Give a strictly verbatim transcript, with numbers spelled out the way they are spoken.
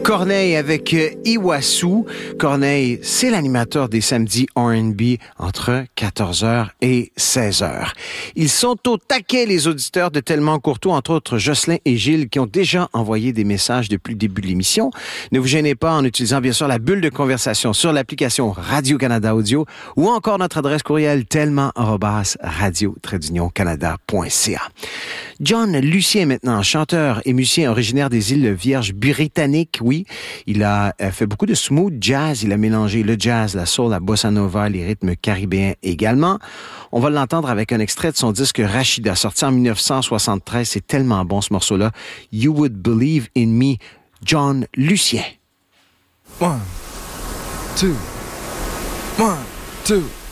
Corneille avec euh, Iwasu. Corneille, c'est l'animateur des samedis R and B entre quatorze heures et seize heures. Ils sont au taquet, les auditeurs de Tellement Courtois, entre autres Jocelyn et Gilles, qui ont déjà envoyé des messages depuis le début de l'émission. Ne vous gênez pas en utilisant bien sûr la bulle de conversation sur l'application Radio-Canada Audio ou encore notre adresse courriel tellement arobase radio tiret union canada point c a. John Lucien maintenant, chanteur et musicien originaire des îles Vierges britanniques, oui. Il a fait beaucoup de smooth jazz. Il a mélangé le jazz, la soul, la bossa nova, les rythmes caribéens également. On va l'entendre avec un extrait de son disque Rachida, sorti en dix-neuf cent soixante-treize. C'est tellement bon ce morceau-là. You Would Believe in Me, John Lucien. One, two, one, two.